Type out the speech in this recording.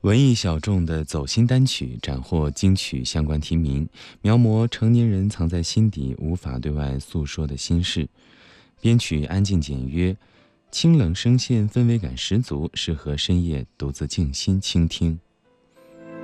文艺小众的走心单曲斩获金曲相关提名，描摹成年人藏在心底无法对外诉说的心事。编曲安静简约，清冷声线氛围感十足，适合深夜独自静心倾听。